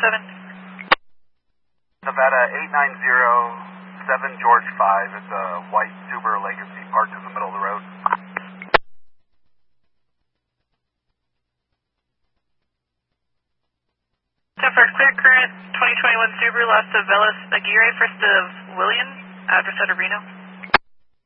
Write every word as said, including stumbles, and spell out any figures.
seven. Nevada eight nine zero seven George five. It's a white Subaru Legacy parked in the middle of the road. ten first, clear current, twenty twenty-one Subaru, lost to Velas Aguirre, first of William, address out of Reno.